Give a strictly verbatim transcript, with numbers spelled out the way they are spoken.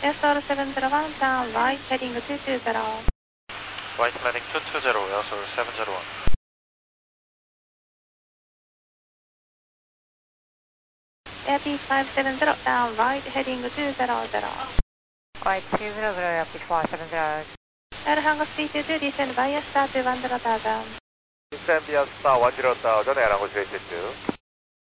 S R seven zero one, down right, heading two two zero. White landing two two zero, S R seven zero one. Airbus five seven zero, down right, heading two zero zero. White two zero zero, Airbus five seven zero. Air hangar three two two, descend via star to one zero thousand. Descend via star one zero thousand, Air Hangar three two two.